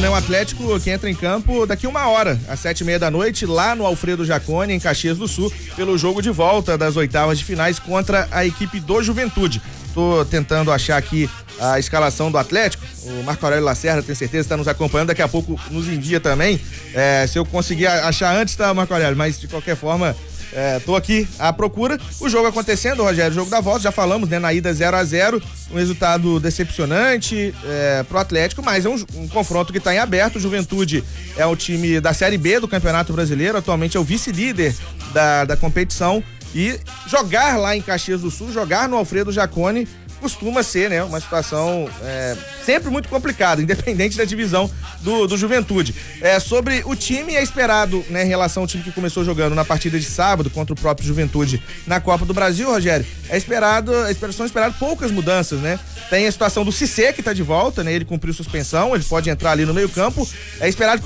né? Um Atlético que entra em campo daqui 1 hora, às 7:30 da noite, lá no Alfredo Jaconi, em Caxias do Sul, pelo jogo de volta das oitavas de finais contra a equipe do Juventude. Tô tentando achar aqui a escalação do Atlético. O Marco Aurélio Lacerda, tenho certeza, está nos acompanhando, daqui a pouco nos envia também. Se eu conseguir achar antes, tá, Marco Aurélio? Mas de qualquer forma, tô aqui à procura. O jogo acontecendo, Rogério, o jogo da volta, já falamos, né? Na ida 0-0, um resultado decepcionante pro Atlético, mas é um confronto que está em aberto. O Juventude é o time da Série B do Campeonato Brasileiro, atualmente é o vice-líder da competição. E jogar lá em Caxias do Sul, jogar no Alfredo Jaconi, costuma ser, né, uma situação sempre muito complicada, independente da divisão do Juventude. Sobre o time, é esperado, né, em relação ao time que começou jogando na partida de sábado contra o próprio Juventude na Copa do Brasil, Rogério, são esperadas poucas mudanças, né? Tem a situação do Cissé, que tá de volta, né? Ele cumpriu suspensão, ele pode entrar ali no meio-campo. É esperado